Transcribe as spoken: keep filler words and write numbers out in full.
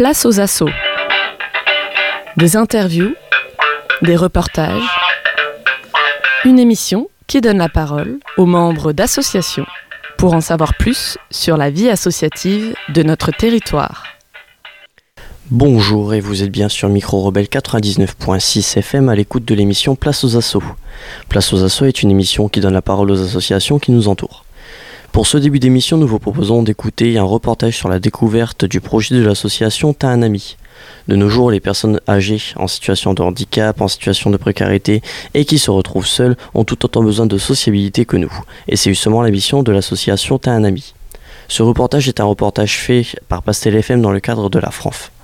Place aux assos. Des interviews, des reportages, une émission qui donne la parole aux membres d'associations pour en savoir plus sur la vie associative de notre territoire. Bonjour et vous êtes bien sur Micro Rebelle quatre-vingt-dix-neuf point six F M à l'écoute de l'émission Place aux assos. Place aux assos est une émission qui donne la parole aux associations qui nous entourent. Pour ce début d'émission, nous vous proposons d'écouter un reportage sur la découverte du projet de l'association T'as un ami. De nos jours, les personnes âgées, en situation de handicap, en situation de précarité et qui se retrouvent seules ont tout autant besoin de sociabilité que nous. Et c'est justement la mission de l'association T'as un ami. Ce reportage est un reportage fait par Pastel F M dans le cadre de la F R A N F.